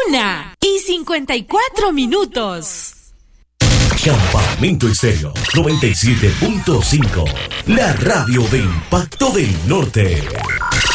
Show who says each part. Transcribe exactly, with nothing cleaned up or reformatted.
Speaker 1: Una y cincuenta y cuatro minutos.
Speaker 2: Campamento Estéreo noventa y siete punto cinco, la radio de Impacto del Norte.